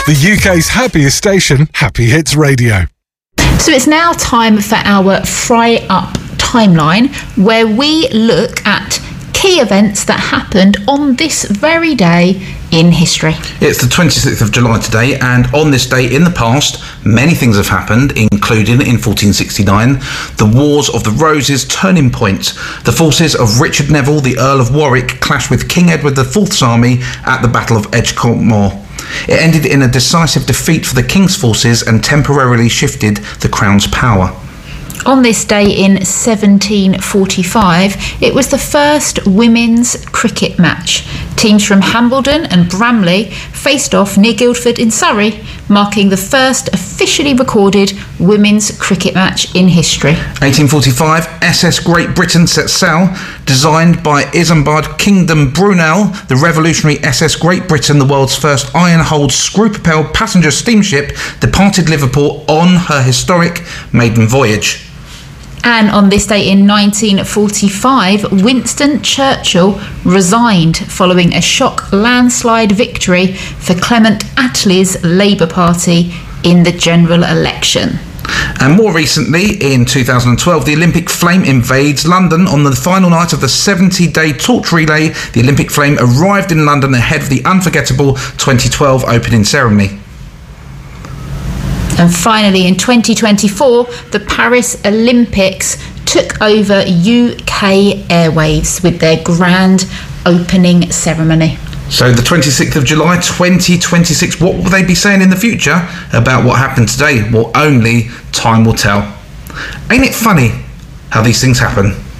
The UK's happiest station, Happy Hits Radio. So it's now time for our Fry Up timeline, where we look at key events that happened on this very day in history. It's the 26th of July today, and on this day in the past, many things have happened, including in 1469, the Wars of the Roses turning point. The forces of Richard Neville, the Earl of Warwick, clashed with King Edward IV's army at the Battle of Edgecote Moor. It ended in a decisive defeat for the King's forces and temporarily shifted the Crown's power. On this day in 1745, it was the first women's cricket match. Teams from Hambledon and Bramley faced off near Guildford in Surrey, marking the first officially recorded women's cricket match in history. 1845, SS Great Britain sets sail. Designed by Isambard Kingdom Brunel, the revolutionary SS Great Britain, the world's first iron-hulled screw-propelled passenger steamship, departed Liverpool on her historic maiden voyage. And on this day in 1945, Winston Churchill resigned following a shock landslide victory for Clement Attlee's Labour Party in the general election. And more recently, in 2012, the Olympic Flame invades London. On the final night of the 70-day torch relay, the Olympic Flame arrived in London ahead of the unforgettable 2012 opening ceremony. And finally, in 2024, the Paris Olympics took over UK airwaves with their grand opening ceremony. So the 26th of July 2026, what will they be saying in the future about what happened today? Well, only time will tell. Ain't it funny how these things happen?